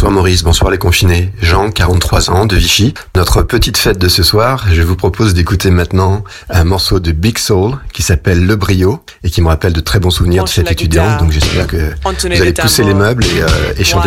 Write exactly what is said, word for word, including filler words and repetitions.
Bonsoir Maurice, bonsoir les confinés. Jean, quarante-trois ans, de Vichy. Notre petite fête de ce soir, je vous propose d'écouter maintenant un morceau de Big Soul qui s'appelle Le Brio et qui me rappelle de très bons souvenirs de cette étudiante. Donc j'espère que vous allez pousser les meubles et, euh, et chanter